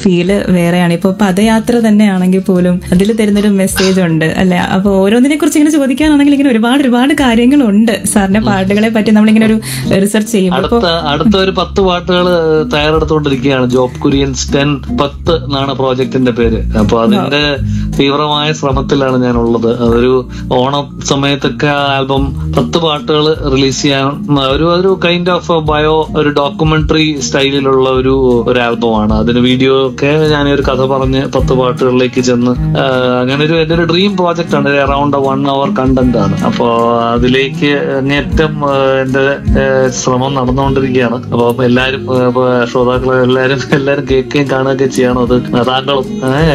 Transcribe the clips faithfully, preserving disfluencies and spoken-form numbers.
Feel വേറെയാണ്. ഇപ്പൊ പദയാത്ര തന്നെയാണെങ്കിൽ പോലും അതിൽ തരുന്നൊരു മെസ്സേജ് ഉണ്ട് അല്ലെ. അപ്പൊ ഓരോന്നിനെ കുറിച്ച് ഇങ്ങനെ ചോദിക്കാനാണെങ്കിൽ ഇങ്ങനെ ഒരുപാട് ഒരുപാട് കാര്യങ്ങളുണ്ട് സാറിന്റെ പാട്ടുകളെ പറ്റി നമ്മളിങ്ങനെ ഒരു റിസർച്ച് ചെയ്യും. അടുത്ത അടുത്ത ഒരു പത്ത് പാട്ടുകൾ തയ്യാറെടുത്തുകൊണ്ടിരിക്കുകയാണ്. ജോബ് കുര്യൻസ് ടെൻ പത്ത് എന്നാണ് പ്രോജക്ടിന്റെ പേര്. അപ്പൊ അതിന്റെ തീവ്രമായ ശ്രമത്തിലാണ് ഞാൻ ഉള്ളത്. അതൊരു ഓണം സമയത്തൊക്കെ ആൽബം പത്ത് പാട്ടുകൾ റിലീസ് ചെയ്യാൻ ഒരു ഒരു കൈൻഡ് ഓഫ് ബയോ ഒരു ഡോക്യുമെന്ററി സ്റ്റൈലിലുള്ള ഒരു ഒരു ആൽബമാണ്. അതിന് വീഡിയോ ഒക്കെ ഞാൻ ഒരു കഥ പറഞ്ഞ് പത്ത് പാട്ടുകളിലേക്ക് ചെന്ന് അങ്ങനെ ഒരു എന്റെ ഒരു ഡ്രീം പ്രോജക്റ്റ് ആണ്. അറൌണ്ട് വൺ അവർ കണ്ടന്റ് ആണ്. അപ്പൊ അതിലേക്ക് അങ്ങേറ്റം എന്റെ ശ്രമം നടന്നുകൊണ്ടിരിക്കുകയാണ്. അപ്പൊ എല്ലാരും ശ്രോതാക്കളെ എല്ലാരും എല്ലാരും കേൾക്കുകയും കാണുകയൊക്കെ ചെയ്യണം. അത് താങ്കളും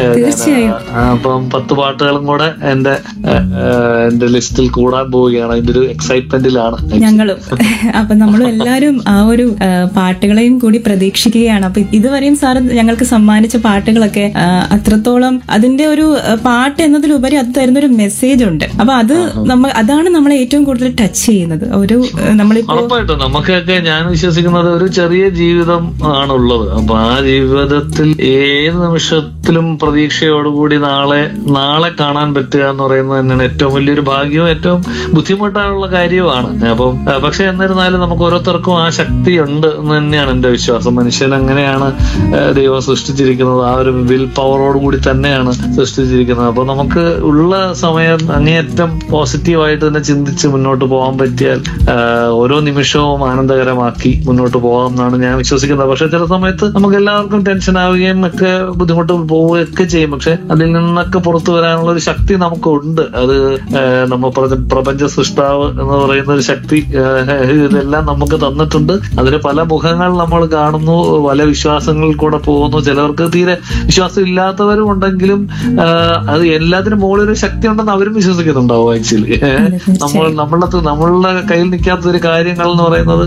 അപ്പം പത്ത് പാട്ടുകളും കൂടെ എന്റെ എന്റെ ലിസ്റ്റിൽ കൂടാൻ പോവുകയാണ്. അതിന്റെ ഒരു എക്സൈറ്റ്മെന്റിലാണ് ഞങ്ങളും. അപ്പൊ നമ്മളും എല്ലാരും ആ ഒരു പാട്ടുകളെയും കൂടി പ്രതീക്ഷിക്കുകയാണ്. അപ്പൊ ഇതുവരെയും സാർ ഞങ്ങൾക്ക് സമ്മാനിച്ച പാട്ടുകളൊക്കെ അത്രത്തോളം അതിന്റെ ഒരു പാട്ട് എന്നതിലുപരി അത് തരുന്ന ഒരു മെസ്സേജ് ഉണ്ട്. അപ്പൊ അത് നമ്മൾ അതാണ് നമ്മളെ ഏറ്റവും കൂടുതൽ ടച്ച് ചെയ്യുന്നത്. ഒരു നമ്മളിപ്പോ ഉറപ്പായിട്ടും നമുക്കൊക്കെ ഞാൻ വിശ്വസിക്കുന്നത് ഒരു ചെറിയ ജീവിതം ആണുള്ളത്. അപ്പൊ ആ ജീവിതത്തിൽ ഏത് നിമിഷത്തിലും പ്രതീക്ഷയോടുകൂടി നാളെ നാളെ കാണാൻ പറ്റുക എന്ന് പറയുന്നത് തന്നെയാണ് ഏറ്റവും വലിയൊരു ഭാഗ്യവും ഏറ്റവും ബുദ്ധിമുട്ടായുള്ള കാര്യവുമാണ്. അപ്പം പക്ഷെ എന്നിരുന്നാലും നമുക്ക് ഓരോരുത്തർക്കും ആ ശക്തി ഉണ്ട് എന്ന് തന്നെയാണ് എന്റെ വിശ്വാസം. മനുഷ്യൻ അങ്ങനെയാണ് ദൈവം സൃഷ്ടിച്ചിരിക്കുന്നത്. ആ ഒരു വിൽ പവറോടുകൂടി തന്നെയാണ് സൃഷ്ടിച്ചിരിക്കുന്നത്. അപ്പൊ നമുക്ക് ഉള്ള സമയം അങ്ങേയറ്റം പോസിറ്റീവായിട്ട് തന്നെ ചിന്തിച്ച് മുന്നോട്ട് പോകാൻ പറ്റിയാൽ ഓരോ നിമിഷവും ആനന്ദകരമാക്കി മുന്നോട്ട് പോകാം എന്നാണ് ഞാൻ വിശ്വസിക്കുന്നത്. പക്ഷെ ചില സമയത്ത് നമുക്ക് എല്ലാവർക്കും ടെൻഷൻ ആവുകയും ഒക്കെ ബുദ്ധിമുട്ട് പോവുകയൊക്കെ ചെയ്യും. പക്ഷെ അതിൽ നിന്നൊക്കെ പുറത്തു വരാനുള്ള ഒരു ശക്തി നമുക്കുണ്ട്. അത് നമ്മ പ്രപഞ്ച സൃഷ്ടാവ് എന്ന് പറയുന്ന ഒരു ശക്തി ഇതെല്ലാം നമുക്ക് തന്നിട്ടുണ്ട്. അതിന് പല മുഖങ്ങൾ നമ്മൾ കാണുന്നു, പല വിശ്വാസങ്ങളിൽ കൂടെ പോകുന്നു. ചിലവർക്ക് തീരെ വിശ്വാസം ഇല്ലാത്തവരും ഉണ്ടെങ്കിലും അത് എല്ലാത്തിനും മുകളിൽ ഒരു ശക്തി ഉണ്ടെന്ന് അവരും വിശ്വസിക്കുന്നുണ്ടാവും. ആക്ച്വലി നമ്മൾ നമ്മളുടെ നമ്മളുടെ കയ്യിൽ നിൽക്കാത്ത ഒരു കാര്യങ്ങൾ എന്ന് പറയുന്നത്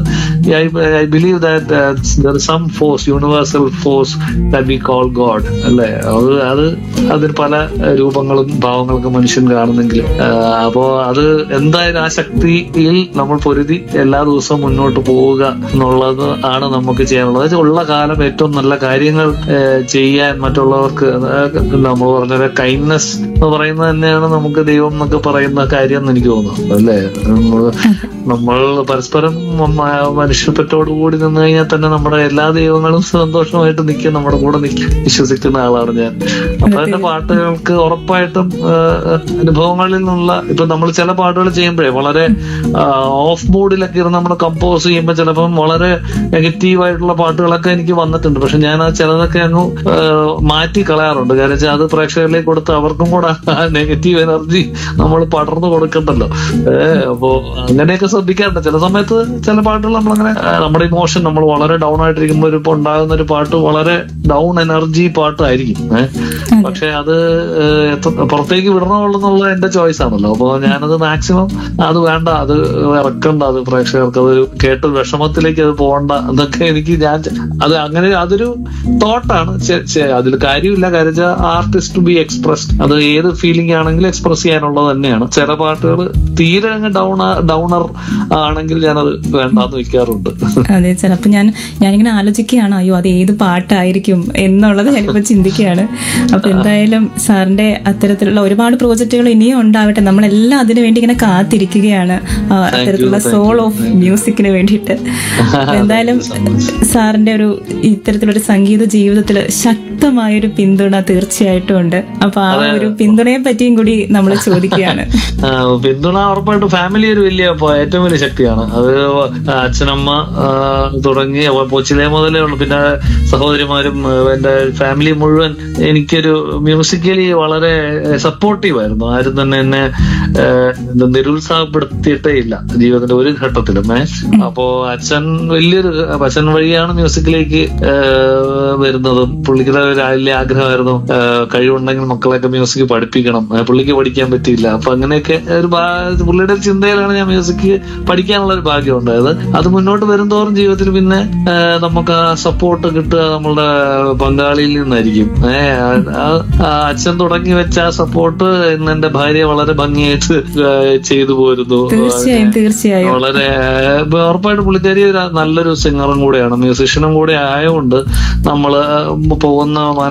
I believe that there is some force, universal force that we call God അല്ലെ. അത് അത് അതിന് പല രൂപങ്ങളും ഭാവങ്ങളൊക്കെ മനുഷ്യൻ കാണുന്നെങ്കിലും അപ്പോ അത് എന്തായാലും ആ ശക്തിയിൽ നമ്മൾ പൊരുതി എല്ലാ ദിവസവും മുന്നോട്ട് പോവുക എന്നുള്ളത് ആണ് നമുക്ക് ചെയ്യാനുള്ളത്. ഉള്ള കാലം ഏറ്റവും നല്ല കാര്യങ്ങൾ ചെയ്യാൻ മറ്റുള്ളവർക്ക് നമ്മൾ പറഞ്ഞ കൈൻഡ്നെസ് എന്ന് പറയുന്നത് തന്നെയാണ് നമുക്ക് ദൈവം എന്നൊക്കെ പറയുന്ന കാര്യം എന്ന് എനിക്ക് തോന്നുന്നു അല്ലേ. നമ്മൾ പരസ്പരം മനുഷ്യപ്പറ്റോടുകൂടി നിന്ന് കഴിഞ്ഞാൽ തന്നെ നമ്മുടെ എല്ലാ ദൈവങ്ങളും സന്തോഷമായിട്ട് നിൽക്കും, നമ്മുടെ കൂടെ നിൽക്കും വിശ്വസിക്കുന്ന ആളാണ് ഞാൻ. അപ്പൊ എന്റെ പാട്ടുകൾക്ക് ഉറപ്പായിട്ടും അനുഭവങ്ങളിൽ നിന്നുള്ള ഇപ്പൊ നമ്മൾ ചില പാട്ടുകൾ ചെയ്യുമ്പോഴേ വളരെ ഓഫ് മൂഡിലൊക്കെ ഇരുന്ന് നമ്മൾ കമ്പോസ് ചെയ്യുമ്പോൾ ചിലപ്പം വളരെ നെഗറ്റീവായിട്ടുള്ള പാട്ടുകളൊക്കെ എനിക്ക് വന്നിട്ടുണ്ട്. പക്ഷെ ഞാൻ ആ ചിലതൊക്കെ അങ്ങ് മാറ്റി കളയാറുണ്ട്. കാരണം വെച്ചാൽ അത് പ്രേക്ഷകരിലേക്ക് കൊടുത്ത് അവർക്കും കൂടെ നെഗറ്റീവ് എനർജി നമ്മൾ പടർന്നു കൊടുക്കണ്ടല്ലോ. ഏഹ് അപ്പോ അങ്ങനെയൊക്കെ ശ്രദ്ധിക്കാറുണ്ട്. ചില സമയത്ത് ചില പാട്ടുകൾ നമ്മളങ്ങനെ നമ്മുടെ ഇമോഷൻ നമ്മൾ വളരെ ഡൗൺ ആയിട്ടിരിക്കുമ്പോൾ ഒരു ഉണ്ടാകുന്ന ഒരു പാട്ട് വളരെ ഡൗൺ എനർജി പാട്ടായിരിക്കും. ഏഹ് പക്ഷെ അത് പുറത്തേക്ക് വിടണമുള്ള എന്റെ ചോയ്സ് ആണല്ലോ. അപ്പൊ ഞാനത് മാക്സിമം അത് വേണ്ട, അത് ഇറക്കണ്ട, അത് പ്രേക്ഷകർക്ക് അതൊരു കേട്ട് വിഷമത്തിലേക്ക് അത് പോകണ്ട എന്നൊക്കെ എനിക്ക് ഞാൻ അത് അങ്ങനെ അതൊരു തോട്ടാണ്. അതിൽ കാര്യമില്ല. കാര്യം ആർട്ടിസ്റ്റ് ടു ബി എക്സ്പ്രസ്ഡ്. അത് ഏത് ഫീലിംഗ് ആണെങ്കിലും എക്സ്പ്രസ് ചെയ്യാനുള്ളത് തന്നെയാണ്. ചില പാട്ടുകൾ തീരെ അങ്ങ് ഡൗൺ ഡൗണർ ആണെങ്കിൽ ഞാനത് വേണ്ടാന്ന് വെക്കാറുണ്ട്. അതെ, ചിലപ്പോ ഞാൻ ഞാനിങ്ങനെ ആലോചിക്കുകയാണ്, അയ്യോ അത് ഏത് പാട്ടായിരിക്കും എന്നുള്ളത് ഞാനിപ്പോ ചിന്തിക്കുകയാണ്. അപ്പൊ എന്തായാലും സാറിന്റെ അത്തരത്തിലുള്ള ഒരുപാട് പ്രോജക്റ്റുകൾ ഇനിയും ഉണ്ടാവട്ടെ. നമ്മളെല്ലാം അതിനു വേണ്ടി ഇങ്ങനെ കാത്തിരിക്കുകയാണ്, അത്തരത്തിലുള്ള സോൾ ഓഫ് മ്യൂസിക്കിന് വേണ്ടിയിട്ട്. എന്തായാലും സാറിന്റെ ഒരു ഇത്തരത്തിലൊരു സംഗീത ജീവിതത്തിൽ ശക്തമായൊരു പിന്തുണ തീർച്ചയായിട്ടും ഉണ്ട്. അപ്പൊ ആ ഒരു പിന്തുണയെ പറ്റിയും കൂടി നമ്മൾ ചോദിക്കുകയാണ്. പിന്തുണ ഉറപ്പായിട്ടും ഫാമിലി ഒരു വലിയ ഏറ്റവും വലിയ ശക്തിയാണ്. അത് അച്ഛനമ്മ തുടങ്ങി കൊച്ചിലെ മുതലേ ഉള്ളു. പിന്നെ സഹോദരിമാരും എന്റെ ഫാമിലി മുഴുവൻ എനിക്കൊരു മ്യൂസിക്കലി വളരെ സപ്പോർട്ടീവ് ആയിരുന്നു. ആരും തന്നെ എന്നെ നിരുത്സാഹപ്പെടുത്തിയിട്ടേ ഇല്ല ജീവിതത്തിന്റെ ഒരു ഘട്ടത്തിലും. അപ്പോ അച്ഛൻ വലിയൊരു അച്ഛൻ വഴിയാണ് മ്യൂസിക്കിലേക്ക് വരുന്നതും. പുള്ളിക്ക് വലിയ ആഗ്രഹമായിരുന്നു കഴിവുണ്ടെങ്കിൽ മക്കളെയൊക്കെ മ്യൂസിക് പഠിപ്പിക്കണം. പുള്ളിക്ക് പഠിക്കാൻ പറ്റിയില്ല. അപ്പൊ അങ്ങനെയൊക്കെ ഒരു പുള്ളിയുടെ ചിന്തയിലാണ് ഞാൻ മ്യൂസിക് പഠിക്കാനുള്ള ഒരു ഭാഗ്യം ഉണ്ടായത്. അത് മുന്നോട്ട് വരുംതോറും ജീവിതത്തിൽ പിന്നെ നമുക്ക് ആ സപ്പോർട്ട് കിട്ടുക നമ്മളുടെ പങ്കാളിയിൽ നിന്നായിരിക്കും. ഏഹ് അച്ഛൻ തുടങ്ങി വെച്ച ആ സപ്പോർട്ട് ഇന്ന് എന്റെ ഭാര്യ വളരെ ഭംഗിയായിട്ട് ചെയ്തു പോരുന്നു. വളരെ ഉറപ്പായിട്ട് പുള്ളിക്കാരി നല്ലൊരു സിംഗറും കൂടെയാണ്, മ്യൂസീഷ്യനും കൂടെ ആയതുകൊണ്ട് നമ്മള് പോകുന്ന